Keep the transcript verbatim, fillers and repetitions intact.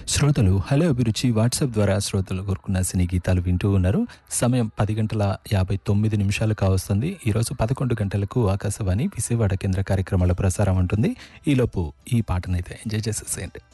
శ్రోతలు హలో అభిరుచి వాట్సాప్ ద్వారా శ్రోతలు కోరుకున్న సినీ గీతాలు వింటూ ఉన్నారు. సమయం పది గంటల యాభై తొమ్మిది నిమిషాలు కావస్తుంది. ఈరోజు పదకొండు గంటలకు ఆకాశవాణి విజయవాడ కేంద్ర కార్యక్రమాల ప్రసారం ఉంటుంది. ఈలోపు ఈ పాటనైతే ఎంజాయ్ చేసేసేయండి.